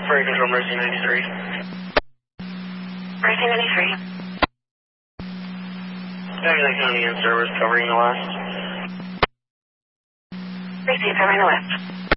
Ferry Control, Mercy 93. Mercy 93. Saginaw County in service, covering the west. Receive, covering the west.